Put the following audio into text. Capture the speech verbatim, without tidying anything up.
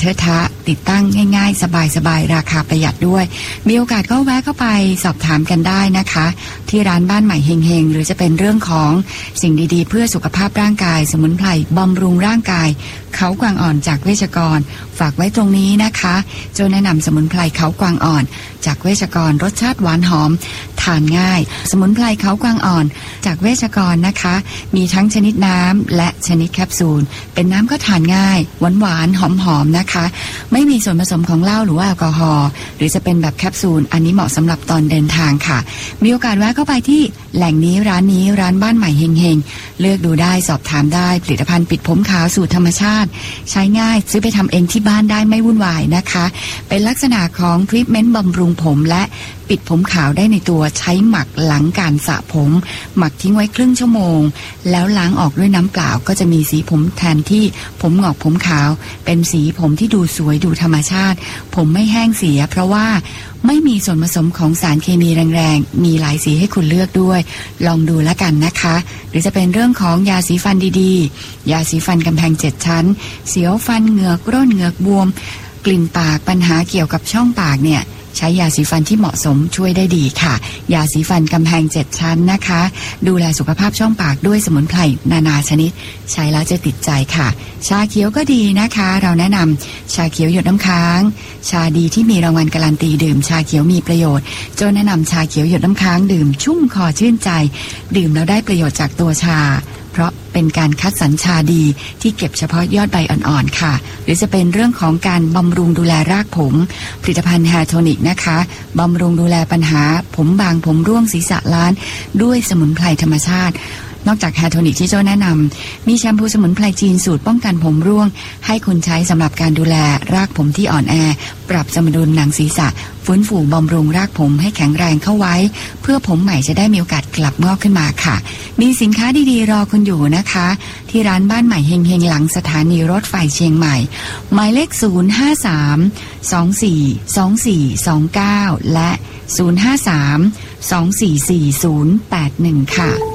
เทอะทะติดตั้งง่ายๆสบายๆราคาประหยัดด้วยมีโอกาสก็แวะเข้าไปสอบถามกันได้นะคะที่ร้านบ้านใหม่เฮงๆหรือจะเป็นเรื่องของสิ่งดีๆเพื่อสุขภาพร่างกายสมุนไพรบำรุงร่างกายเขากวางอ่อนจากเวชกรฝากไว้ตรงนี้นะคะโจแนะนำสมุนไพรเขากวางอ่อนจากเวชกรรสชาติหวานหอมทานง่ายสมุนไพรเขากวางอ่อนจากเวชกรนะคะมีทั้งชนิดน้ำและชนิดแคปซูลเป็นน้ำก็ทานง่ายหวานหวานหอมหอมนะคะไม่มีส่วนผสมของเหล้าหรือว่าแอลกอฮอล์หรือจะเป็นแบบแคปซูลอันนี้เหมาะสำหรับตอนเดินทางค่ะมีโอกาสแวะเข้าไปที่แหล่งนี้ร้านนี้ร้านบ้านใหม่เฮงๆเลือกดูได้สอบถามได้ผลิตภัณฑ์ปิดผมขาวสูตรธรรมชาติใช้ง่ายซื้อไปทำเองที่บ้านได้ไม่วุ่นวายนะคะเป็นลักษณะของทรีทเมนต์บำรุงผมและปิดผมขาวได้ในตัวใช้หมักหลังการสระผมหมักทิ้งไว้ครึ่งชั่วโมงแล้วล้างออกด้วยน้ำเปล่าก็จะมีสีผมแทนที่ผมงอกผมขาวเป็นสีผมที่ดูสวยดูธรรมชาติผมไม่แห้งเสียเพราะว่าไม่มีส่วนผสมของสารเคมีแรงๆมีหลายสีให้คุณเลือกด้วยลองดูแล้วกันนะคะหรือจะเป็นเรื่องของยาสีฟันดีๆยาสีฟันกำแพงเจ็ดชั้นเสียวฟันเหงือกร่นเหงือกบวมกลิ่นปากปัญหาเกี่ยวกับช่องปากเนี่ยใช้ยาสีฟันที่เหมาะสมช่วยได้ดีค่ะยาสีฟันกำแพงเจ็ดชั้นนะคะดูแลสุขภาพช่องปากด้วยสมุนไพรนานาชนิดใช้แล้วจะติดใจค่ะชาเขียวก็ดีนะคะเราแนะนำชาเขียวหยดน้ำค้างชาดีที่มีรางวัลการันตีดื่มชาเขียวมีประโยชน์โจแนะนำชาเขียวหยดน้ำค้างดื่มชุ่มคอชื่นใจดื่มแล้วได้ประโยชน์จากตัวชาเพราะเป็นการคัดสรรชาดีที่เก็บเฉพาะยอดใบอ่อนๆค่ะหรือจะเป็นเรื่องของการบำรุงดูแลรากผมผลิตภัณฑ์แฮร์โทนิกนะคะบำรุงดูแลปัญหาผมบางผมร่วงศีรษะล้านด้วยสมุนไพรธรรมชาตินอกจากแฮร์โทนิกที่โจ้แนะนำมีแชมพูสมุนไพรจีนสูตรป้องกันผมร่วงให้คุณใช้สำหรับการดูแลรากผมที่อ่อนแอปรับสมดุลหนังศีรษะฟื้นฟูบำรุงรากผมให้แข็งแรงเข้าไว้เพื่อผมใหม่จะได้มีโอกาสกลับงอกขึ้นมาค่ะมีสินค้าดีๆรอคุณอยู่นะคะที่ร้านบ้านใหม่เฮงๆหลังสถานีรถไฟเชียงใหม่หมายเลขศูนย์ ห้า สาม สอง สี่ สอง สี่ สอง เก้าและศูนย์ ห้า สาม สอง สี่ สี่ ศูนย์ แปด หนึ่งค่ะ